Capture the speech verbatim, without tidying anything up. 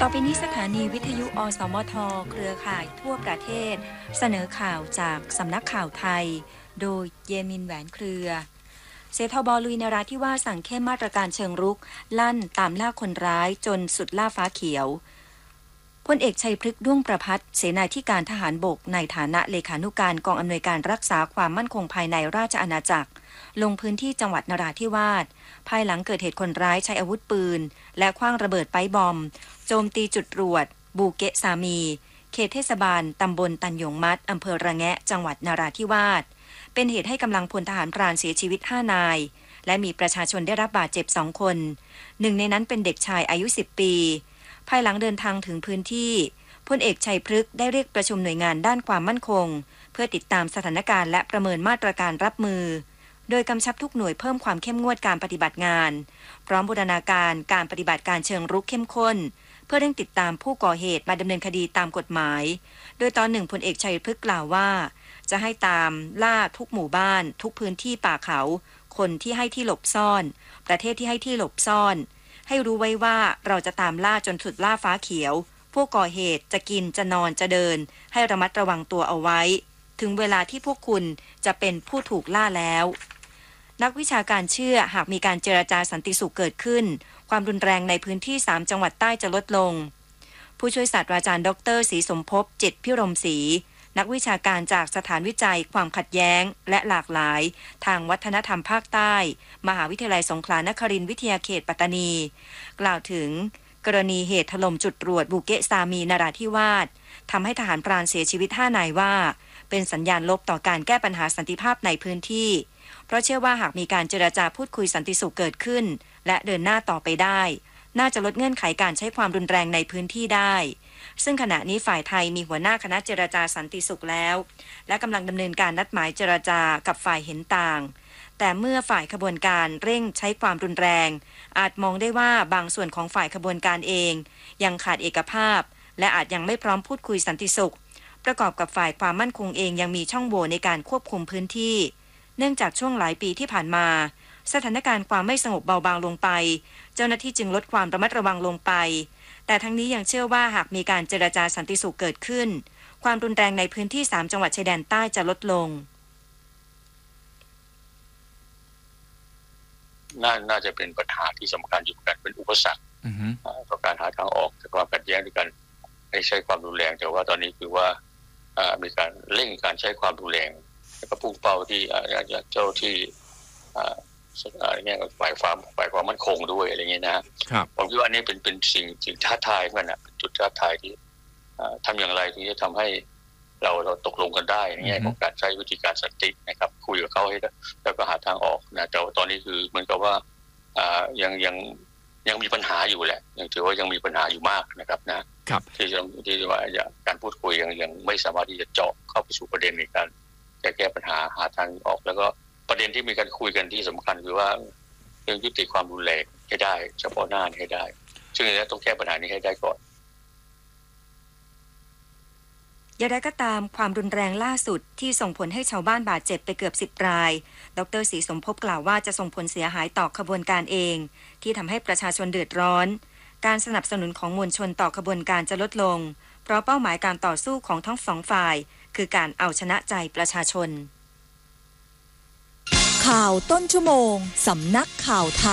อไปนี้สถานีวิทยุอสมทเครือข่ายทั่วประเทศเสนอข่าวจากสำนักข่าวไทยโดยเยมินแหวนเครือเสทบลุยนราธิวาสสั่งเข้มมาตรการเชิงรุกลั่นตามล่าคนร้ายจนสุดล่าฟ้าเขียวพลเอกชัยพฤกษ์ด้วงประภัสเสนาธิการทหารบกในฐานะเลขานุการกองอำนวยการรักษาความมั่นคงภายในราชอาณาจักรลงพื้นที่จังหวัดนราธิวาสภายหลังเกิดเหตุคนร้ายใช้อาวุธปืนและขว้างระเบิดไปบอมโจมตีจุดตรวจบูเกะสามีเขตเทศบาลตำบลตันหยงมัดอำเภอระแงะจังหวัดนราธิวาสเป็นเหตุให้กำลังพลทหารพรานเสียชีวิตห้านายและมีประชาชนได้รับบาดเจ็บสองคนหนึ่งในนั้นเป็นเด็กชายอายุสิบปีภายหลังเดินทางถึงพื้นที่พลเอกชัยพฤกษ์ได้เรียกประชุมหน่วยงานด้านความมั่นคงเพื่อติดตามสถานการณ์และประเมินมาตรการรับมือโดยกำชับทุกหน่วยเพิ่มความเข้มงวดการปฏิบัติงานพร้อมบูรณาการการปฏิบัติการเชิงรุกเข้มข้นเพื่อเร่งติดตามผู้ก่อเหตุมาดำเนินคดีตามกฎหมายโดยตอนหนึ่งพลเอกชัยพฤกษ์กล่าวว่าจะให้ตามล่าทุกหมู่บ้านทุกพื้นที่ป่าเขาคนที่ให้ที่หลบซ่อนประเทศที่ให้ที่หลบซ่อนให้รู้ไว้ว่าเราจะตามล่าจนสุดล่าฟ้าเขียวผู้ก่อเหตุจะกินจะนอนจะเดินให้ระมัดระวังตัวเอาไว้ถึงเวลาที่พวกคุณจะเป็นผู้ถูกล่าแล้วนักวิชาการเชื่อหากมีการเจรจาสันติสุขเกิดขึ้นความรุนแรงในพื้นที่สามจังหวัดใต้จะลดลงผู้ช่วยศาสตราจารย์ดรศรีสมภพจิตพิรมศรีนักวิชาการจากสถานวิจัยความขัดแย้งและหลากหลายทางวัฒนธรรมภาคใต้มหาวิทยาลัยสงขลานครินทร์วิทยาเขตปัตตานีกล่าวถึงกรณีเหตุถล่มจุดตรวจบูเกะซามีนราธิวาสทำให้ทหารพรานเสียชีวิตห้านายว่าเป็นสัญญาณลบต่อการแก้ปัญหาสันติภาพในพื้นที่เพราะเชื่อว่าหากมีการเจรจาพูดคุยสันติสุขเกิดขึ้นและเดินหน้าต่อไปได้น่าจะลดเงื่อนไขการใช้ความรุนแรงในพื้นที่ได้ซึ่งขณะนี้ฝ่ายไทยมีหัวหน้าคณะเจรจาสันติสุขแล้วและกำลังดำเนินการนัดหมายเจรจากับฝ่ายเห็นต่างแต่เมื่อฝ่ายขบวนการเร่งใช้ความรุนแรงอาจมองได้ว่าบางส่วนของฝ่ายขบวนการเองยังขาดเอกภาพและอาจยังไม่พร้อมพูดคุยสันติสุขประกอบกับฝ่ายความมั่นคงเองยังมีช่องโหว่ในการควบคุมพื้นที่เนื่องจากช่วงหลายปีที่ผ่านมาสถานการณ์ความไม่สงบเบาบางลงไปเจ้าหน้าที่จึงลดความระมัดระวังลงไปแต่ทั้งนี้ยังเชื่อว่าหากมีการเจรจาสันติสุขเกิดขึ้นความรุนแรงในพื้นที่สามจังหวัดชายแดนใต้จะลดลงน่าน่าจะเป็นปัญหาที่สำคัญอยู่กันเป็นอุปสรรคต่อการหาทางออกจากความขัดแย้งด้วยกันให้ใช้ความรุนแรงแต่ว่าตอนนี้คือว่ามีการเร่งการใช้ความรุนแรงแล้วก็พุ่งเป้าที่เจ้าที่เนี่ยฝ่ายความฝ่ายความมั่นคงด้วยอะไรเงี้ยนะครับผมคิดว่าอันนี้เป็นเป็นสิ่งสิ่งท้าทายมันนะเป็นจุดท้าทายที่ทำอย่างไรที่จะทำให้เราเราตกลงกันได้ในแง่ของการใช้วิธีการสันตินะครับคุยกับเขาให้แล้วก็หาทางออกนะแต่ตอนนี้คือเหมือนกับว่ายังยังยังมีปัญหาอยู่แหละยังถือว่ายังมีปัญหาอยู่มากนะครับนะครับที่จะที่ว่าการพูดคุยยังยังไม่สามารถที่จะเจาะเข้าไปสู่ประเด็นในการแก้ปัญหาหาทางออกแล้วก็ประเด็นที่มีการคุยกันที่สำคัญคือว่าเรื่องยุติความรุนแรงให้ได้เฉพาะหน้าให้ได้ซึ่งอันนี้ต้องแก้ปัญหานี้ให้ได้ก่อนอย่างไรก็ตามความรุนแรงล่าสุดที่ส่งผลให้ชาวบ้านบาดเจ็บไปเกือบสิบรายดร.ศรีสมภพกล่าวว่าจะส่งผลเสียหายต่อขบวนการเองที่ทำให้ประชาชนเดือดร้อนการสนับสนุนของมวลชนต่อขบวนการจะลดลงเพราะเป้าหมายการต่อสู้ของทั้งสองฝ่ายคือการเอาชนะใจประชาชนข่าวต้นชั่วโมงสำนักข่าวไทย